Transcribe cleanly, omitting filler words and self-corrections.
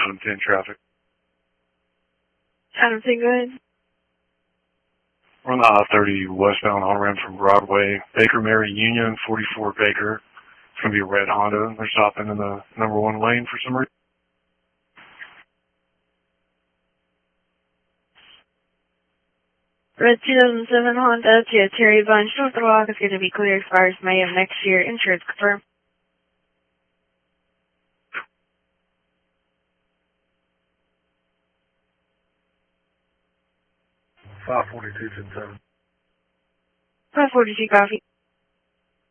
Adam 10 traffic. Adam 10, go ahead. We're on the I-30 westbound on-ramp from Broadway. Baker Mary Union, 44 Baker. It's going to be a red Honda. They're stopping in the number 1 lane for some reason. Red 2007 Honda to Terry Bunch. North Walk is going to be clear as far as May of next year. Insurance confirmed. 542 10-7. 542 copy.